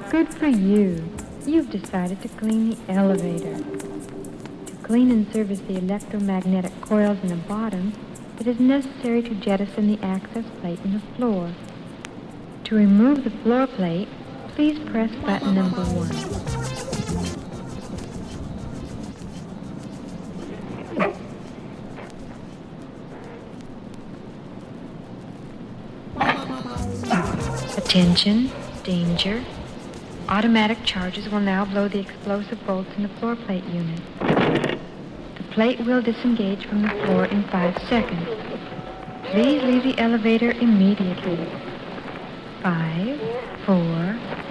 Good for you. You've decided to clean the elevator. To clean and service the electromagnetic coils in the bottom, it is necessary to jettison the access plate in the floor. To remove the floor plate, please press button number 1. Attention, danger. Automatic charges will now blow the explosive bolts in the floor plate unit. The plate will disengage from the floor in 5 seconds. Please leave the elevator immediately. 5, 4,